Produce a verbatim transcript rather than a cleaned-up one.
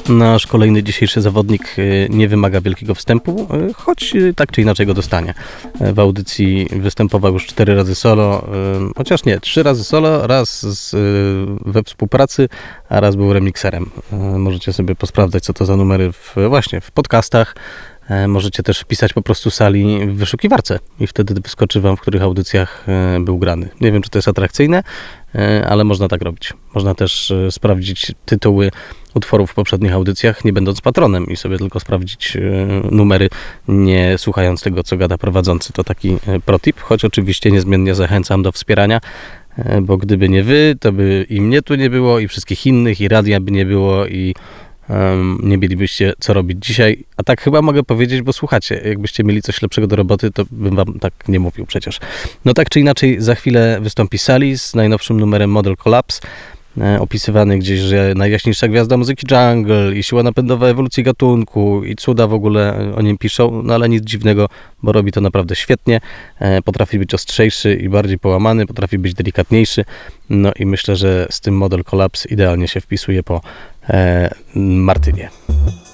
Nasz kolejny dzisiejszy zawodnik nie wymaga wielkiego wstępu, choć tak czy inaczej go dostanie. W audycji występował już cztery razy solo, chociaż nie, trzy razy solo, raz z, we współpracy, a raz był remikserem. Możecie sobie posprawdzać, co to za numery w, właśnie w podcastach. Możecie też wpisać po prostu Sali w wyszukiwarce i wtedy wyskoczy wam, w których audycjach był grany. Nie wiem, czy to jest atrakcyjne, ale można tak robić. Można też sprawdzić tytuły utworów w poprzednich audycjach, nie będąc patronem i sobie tylko sprawdzić numery, nie słuchając tego, co gada prowadzący. To taki protip, choć oczywiście niezmiennie zachęcam do wspierania, bo gdyby nie wy, to by i mnie tu nie było, i wszystkich innych, i radia by nie było, i Um, nie mielibyście co robić dzisiaj, a tak chyba mogę powiedzieć, bo słuchacie, jakbyście mieli coś lepszego do roboty, to bym wam tak nie mówił przecież. No tak czy inaczej, za chwilę wystąpi Sali z najnowszym numerem Model Collapse, e, opisywany gdzieś, że najjaśniejsza gwiazda muzyki jungle i siła napędowa ewolucji gatunku i cuda w ogóle o nim piszą, no ale nic dziwnego, bo robi to naprawdę świetnie, e, potrafi być ostrzejszy i bardziej połamany, potrafi być delikatniejszy, no i myślę, że z tym Model Collapse idealnie się wpisuje po E, Martynie.